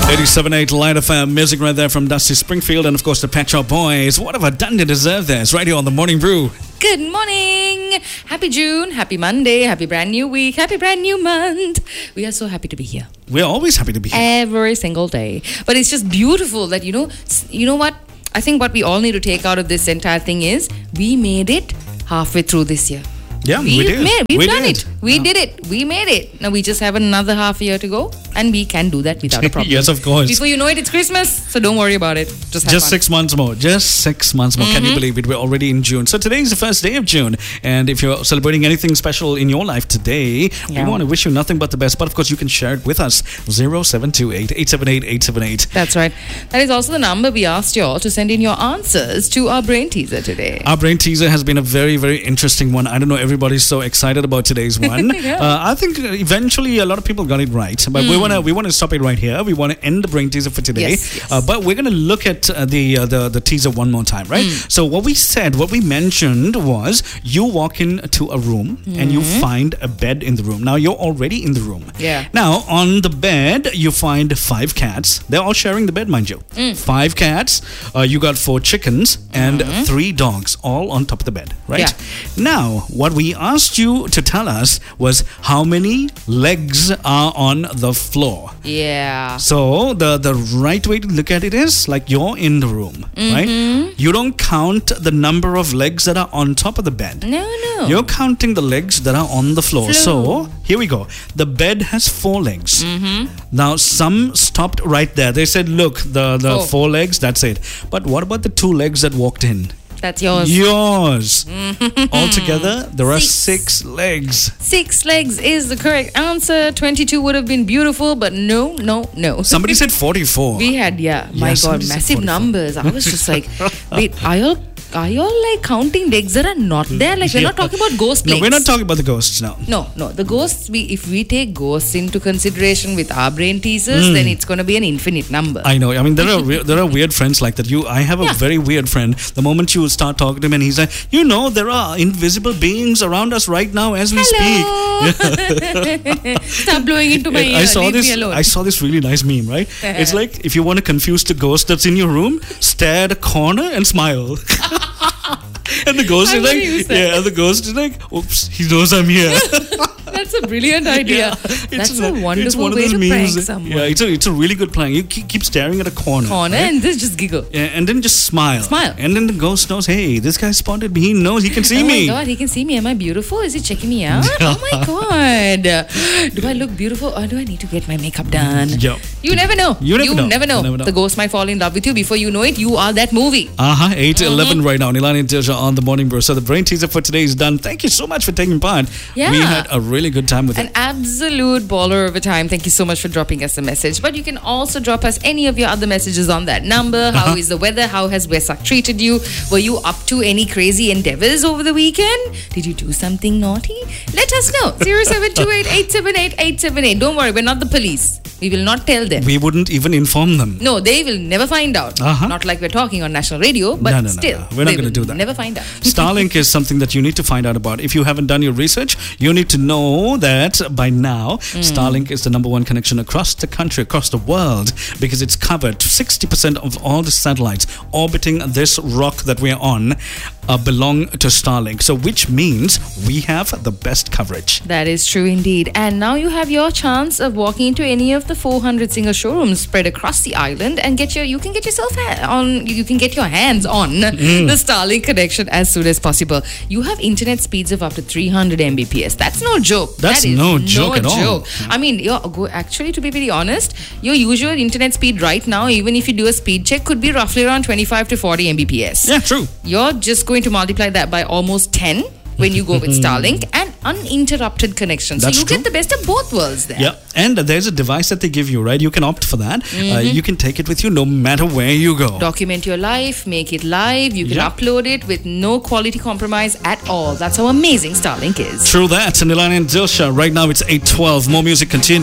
87.8 Light FM, music right there from Dusty Springfield and of course the Pet Shop Boys. What have I done to deserve this? Right here on the Morning Brew. Good morning. Happy June, happy Monday, happy brand new week, happy brand new month. We are so happy to be here. We're always happy to be here. Every single day. But it's just beautiful that, you know what? I think what we all need to take out of this entire thing is we made it halfway through this year. Yeah, we did. We've done it. We did it. We made it. Now we just have another half year to go, and we can do that without a problem. Yes, of course. Before you know it, it's Christmas, so don't worry about it. Just have fun. 6 months more. Just 6 months more. Can you believe it? We're already in June. So today is the first day of June, and if you're celebrating anything special in your life today, we want to wish you nothing but the best. But of course, you can share it with us. 0728 878 878. That's right. That is also the number we asked you all to send in your answers to our brain teaser today. Our brain teaser has been a very, very interesting one. I don't know, everybody's so excited about today's one. I think eventually a lot of people got it right, but we want to stop it right here. We want to end the brain teaser for today. Yes. But we're going to look at the teaser one more time, right? So what we mentioned was you walk into a room and you find a bed in the room. Now you're already in the room. Yeah. Now on the bed you find 5 cats. They're all sharing the bed, mind you. 5 cats. You got 4 chickens and 3 dogs, all on top of the bed, right? Yeah. Now what we asked you to tell us was how many legs are on the floor. Yeah. So the right way to look at it is like you're in the room, right? You don't count the number of legs that are on top of the bed. No. You're counting the legs that are on the floor. So here we go. The bed has 4 legs. Now some stopped right there. They said, look, the 4 legs, that's it. But what about the 2 legs that walked in? That's yours. Yours. Altogether, there are 6 legs. 6 legs is the correct answer. 22 would have been beautiful, but no. Somebody said 44. We had, my God, massive numbers. I was just like, wait, are y'all like counting legs that are not there? Like, we're not talking about ghost legs. No, we're not talking about the ghosts now. No. The ghosts, if we take ghosts into consideration with our brain teasers, then it's going to be an infinite number. I know. I mean, there are weird friends like that. I have a very weird friend. The moment you start talking to him and he's like, there are invisible beings around us right now as we speak. Stop blowing into my ear. Leave me alone. I saw this really nice meme, right? It's like, if you want to confuse the ghost that's in your room, stare at a corner and smile. And the ghost is like, oops, he knows I'm here. That's a brilliant idea. That's a wonderful way to prank someone. Yeah, it's a really good prank. You keep staring at a corner. Right? And just giggle. Yeah, and then just smile. And then the ghost knows, hey, this guy spotted me. He knows he can see me. Oh my God, he can see me. Am I beautiful? Is he checking me out? Oh my God. Do I look beautiful or do I need to get my makeup done? Yep. You never know. You never know. The ghost might fall in love with you. Before you know it, you are that movie. 8:11 right now. Nilani and Tilsha on the Morning Brew. So the brain teaser for today is done. Thank you so much for taking part. Yeah. We had a really good time with it. An absolute baller of a time. Thank you so much for dropping us a message. But you can also drop us any of your other messages on that number. How is the weather? How has Wesak treated you? Were you up to any crazy endeavors over the weekend? Did you do something naughty? Let us know. 0728 878 878. Don't worry, we're not the police. We will not tell them. We wouldn't even inform them. No, they will never find out. Not like we're talking on national radio, but still. No. We're not going to do that. Never find out. Starlink is something that you need to find out about. If you haven't done your research, you need to know that by now, Starlink is the #1 connection across the country, across the world, because it's covered 60% of all the satellites orbiting this rock that we're on belong to Starlink. So which means we have the best coverage. That is true indeed. And now you have your chance of walking into any of the 400 Singer showrooms spread across the island and you can get your hands on the Starlink connection as soon as possible. You have internet speeds of up to 300 Mbps. That's no joke. That's no joke at all. I mean, actually, to be very honest, your usual internet speed right now, even if you do a speed check, could be roughly around 25 to 40 Mbps. Yeah, true. You're just going to multiply that by almost 10 when you go with Starlink and uninterrupted connection. So you get the best of both worlds there. Yeah, and there's a device that they give you, right? You can opt for that. You can take it with you no matter where you go. Document your life, make it live. You can upload it with no quality compromise at all. That's how amazing Starlink is. True that. Nilani and Dilsha, right now it's 8:12. More music continues.